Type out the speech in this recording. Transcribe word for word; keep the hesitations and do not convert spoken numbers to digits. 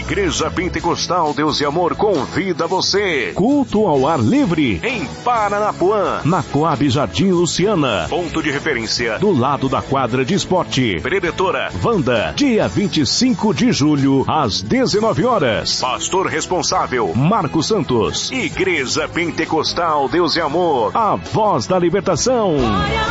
Igreja Pentecostal Deus e Amor convida você. Culto ao ar livre em Paranapuã, na Coab Jardim Luciana. Ponto de referência do lado da quadra de esporte. Preletora Wanda, dia vinte e cinco de julho, às dezenove horas. Pastor responsável Marcos Santos. Igreja Pentecostal Deus e Amor, a voz da libertação.